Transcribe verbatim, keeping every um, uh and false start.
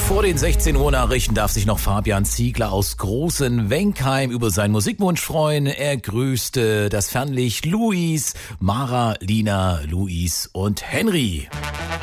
Vor den sechzehn Uhr Nachrichten darf sich noch Fabian Ziegler aus Großenwenkheim über seinen Musikwunsch freuen. Er grüßte das Fernlicht Luis, Mara, Lina, Luis und Henry.